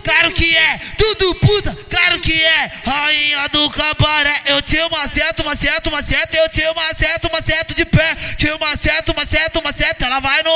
claro que é. Tudo puta, claro que é. Rainha do cabaré, eu te maceto, eu te maceto de pé. Te maceto, ela vai no